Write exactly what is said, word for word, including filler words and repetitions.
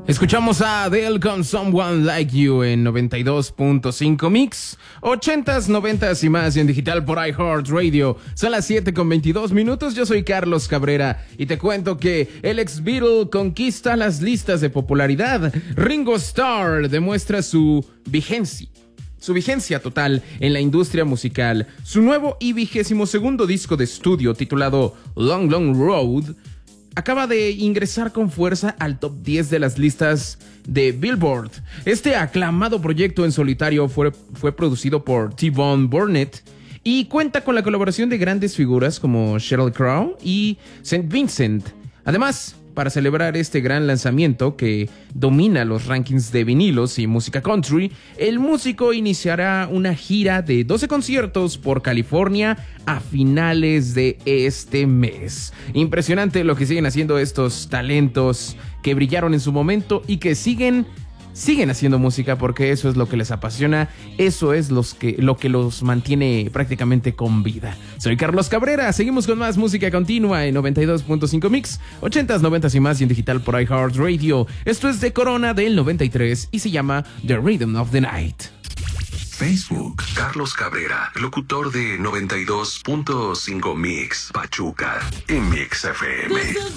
Escuchamos a Adele con Someone Like You en noventa y dos punto cinco Mix, ochentas, noventas y más en digital por iHeartRadio. Son las siete con veintidós minutos, yo soy Carlos Cabrera y te cuento que el ex Beatle conquista las listas de popularidad. Ringo Starr demuestra su vigencia. Su vigencia total en la industria musical. Su nuevo y vigésimo segundo disco de estudio titulado Long Long Road acaba de ingresar con fuerza al top diez de las listas de Billboard. Este aclamado proyecto en solitario fue, fue producido por T-Bone Burnett y cuenta con la colaboración de grandes figuras como Sheryl Crow y Saint Vincent. Además, para celebrar este gran lanzamiento que domina los rankings de vinilos y música country, el músico iniciará una gira de doce conciertos por California a finales de este mes. Impresionante lo que siguen haciendo estos talentos que brillaron en su momento y que siguen Siguen haciendo música porque eso es lo que les apasiona, eso es los que, lo que los mantiene prácticamente con vida. Soy Carlos Cabrera, seguimos con más música continua en noventa y dos punto cinco Mix, ochentas, noventas y más y en digital por iHeartRadio. Esto es de Corona del noventa y tres y se llama The Rhythm of the Night. Facebook, Carlos Cabrera, locutor de noventa y dos punto cinco Mix, Pachuca, en Mix F M.